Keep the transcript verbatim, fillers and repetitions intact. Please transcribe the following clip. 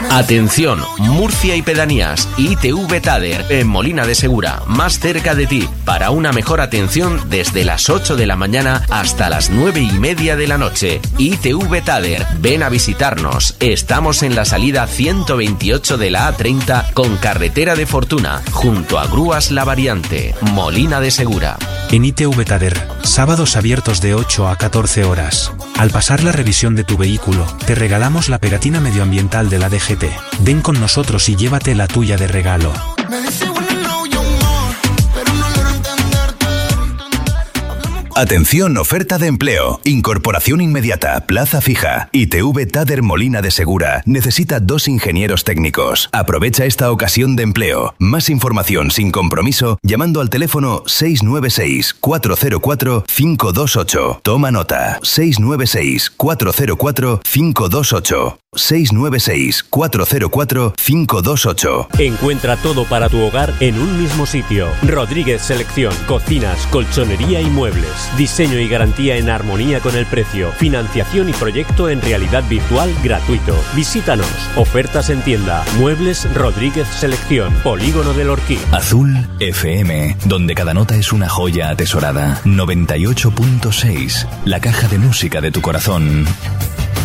Atención, Murcia y pedanías, I T V Tader, en Molina de Segura, más cerca de ti, para una mejor atención desde las ocho de la mañana hasta las nueve y media de la noche. I T V Tader, ven a visitarnos. Estamos en la salida ciento veintiocho de la A treinta con carretera de Fortuna, junto a Grúas La Variante, Molina de Segura. En I T V Tader, sábados abiertos de ocho a catorce horas. Al pasar la revisión de tu vehículo, te regalamos la pegatina medioambiental de la D G T. Ven con nosotros y llévate la tuya de regalo. Atención, oferta de empleo. Incorporación inmediata, plaza fija. I T V Tader Molina de Segura necesita dos ingenieros técnicos. Aprovecha esta ocasión de empleo. Más información sin compromiso llamando al teléfono seis nueve seis, cuatro cero cuatro, cinco dos ocho. Toma nota. seis nueve seis, cuatro cero cuatro, cinco dos ocho. seis nueve seis, cuatro cero cuatro, cinco dos ocho. Encuentra todo para tu hogar en un mismo sitio. Rodríguez Selección. Cocinas, colchonería y muebles. Diseño y garantía en armonía con el precio. Financiación y proyecto en realidad virtual gratuito. Visítanos. Ofertas en tienda. Muebles Rodríguez Selección. Polígono del Orquí. Azul F M, donde cada nota es una joya atesorada. noventa y ocho punto seis. La caja de música de tu corazón.